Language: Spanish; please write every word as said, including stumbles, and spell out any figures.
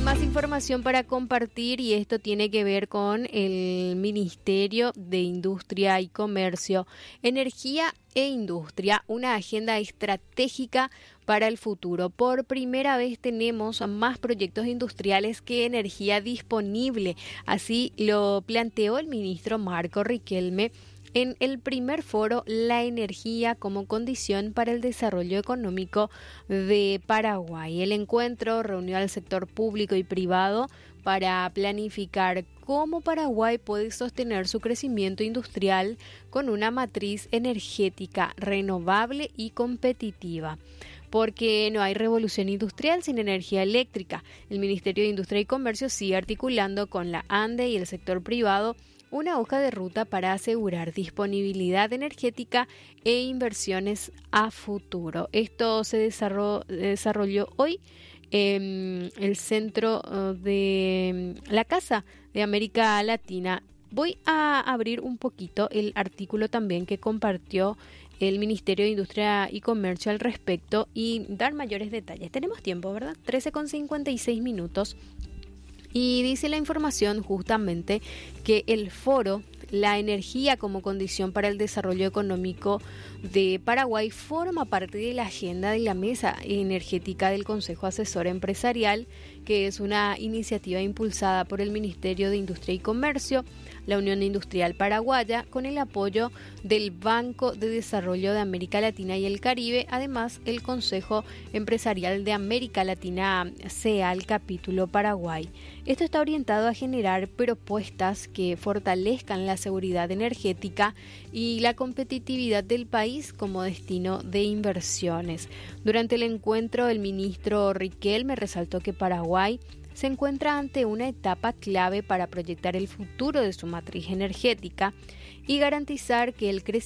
más información para compartir y esto tiene que ver con el Ministerio de Industria y Comercio, Energía e Industria, una agenda estratégica para el futuro. Por primera vez tenemos más proyectos industriales que energía disponible. Así lo planteó el ministro Marco Riquelme en el primer foro La energía como condición para el desarrollo económico de Paraguay. El encuentro reunió al sector público y privado para planificar cómo Paraguay puede sostener su crecimiento industrial con una matriz energética renovable y competitiva. Porque no hay revolución industrial sin energía eléctrica. El Ministerio de Industria y Comercio sigue articulando con la ANDE y el sector privado una hoja de ruta para asegurar disponibilidad energética e inversiones a futuro. Esto se desarrolló, desarrolló hoy en el centro de la Casa de América Latina. Voy a abrir un poquito el artículo también que compartió el Ministerio de Industria y Comercio al respecto y dar mayores detalles. Tenemos tiempo, ¿verdad? trece con cincuenta y seis minutos. Y dice la información justamente que el foro La energía como condición para el desarrollo económico de Paraguay forma parte de la agenda de la Mesa Energética del Consejo Asesor Empresarial, que es una iniciativa impulsada por el Ministerio de Industria y Comercio, la Unión Industrial Paraguaya, con el apoyo del Banco de Desarrollo de América Latina y el Caribe, además el Consejo Empresarial de América Latina, CEAL, capítulo Paraguay. Esto está orientado a generar propuestas que fortalezcan la seguridad energética y la competitividad del país como destino de inversiones. Durante el encuentro, el ministro Riquelme resaltó que Paraguay se encuentra ante una etapa clave para proyectar el futuro de su matriz energética y garantizar que el crecimiento